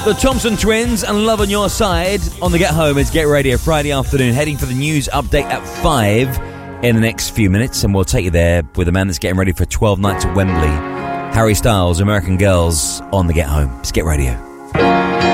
The Thompson Twins and Love on Your Side on the Get Home. It's Get Radio Friday afternoon, heading for the news update at 5 in the next few minutes, and we'll take you there with a man that's getting ready for 12 nights at Wembley. Harry Styles, American Girls on the Get Home. It's Get Radio.